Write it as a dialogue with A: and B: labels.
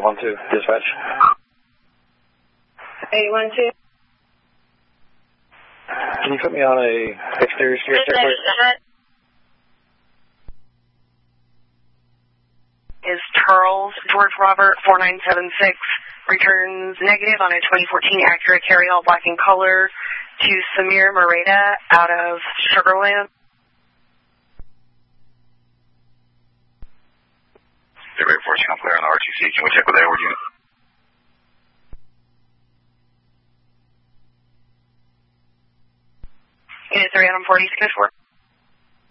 A: 812, dispatch.
B: 812.
A: Can you put me on a exterior security check, please?
C: Is Charles George Robert 4976 returns negative on a 2014 Acura Carryall black in color to Samir Moreta out of Sugarland.
D: February 14, I'm clear on the RTC. Can we check with Edward unit?
C: Unit 3 Adam 40, schedule 4.